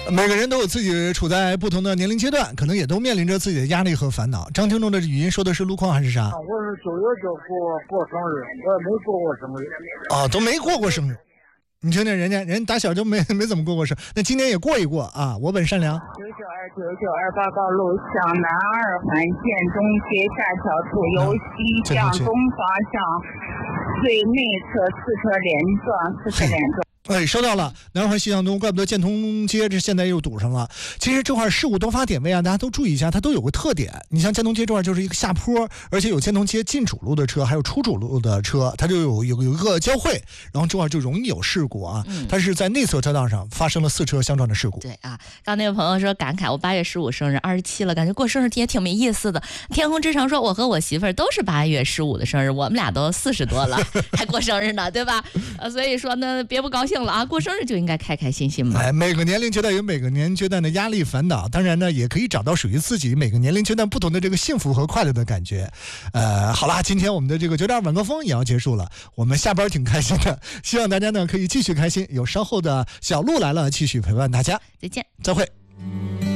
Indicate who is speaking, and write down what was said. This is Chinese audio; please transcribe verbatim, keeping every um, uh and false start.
Speaker 1: 每个人都有自己处在不同的年龄阶段，可能也都面临着自己的压力和烦恼。张听众的语音说的是路况还是啥？
Speaker 2: 我是九月九过过生日，我也没过过生日。
Speaker 1: 哦，都没过过生日。你听听人家，人打小就没没怎么过过生，那今年也过一过啊！我本善良。
Speaker 3: 九九二九九二八高路向南二环建中街下桥处，由西向东方向最内侧四车连撞，四车连撞。
Speaker 1: 哎，收到了，南环西向东，怪不得建通街这现在又堵上了。其实这块事故多发点位啊，大家都注意一下，它都有个特点。你像建通街这块就是一个下坡，而且有建通街进主路的车，还有出主路的车，它就有有有一个交汇，然后这块就容易有事故啊。嗯、它是在内侧车道上发生了四车相撞的事故。
Speaker 4: 对啊，刚那位朋友说感慨，我八月十五生日，二十七了，感觉过生日也挺没意思的。天空之城说，我和我媳妇儿都是八月十五的生日，我们俩都四十多了，还过生日呢，对吧？呃，所以说呢，别不高兴了啊，过生日就应该开开心心嘛。
Speaker 1: 哎，每个年龄阶段有每个年龄阶段的压力烦恼，当然呢，也可以找到属于自己每个年龄阶段不同的这个幸福和快乐的感觉。呃，好啦，今天我们的这个九点晚高峰也要结束了，我们下班挺开心的，希望大家呢可以继续开心。有稍后的小鹿来了，继续陪伴大家。
Speaker 4: 再见，
Speaker 1: 再会。